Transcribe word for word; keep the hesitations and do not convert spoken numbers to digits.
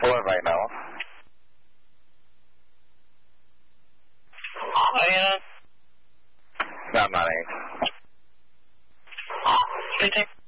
What right now? Oh, yeah. No, I'm not A. Protect.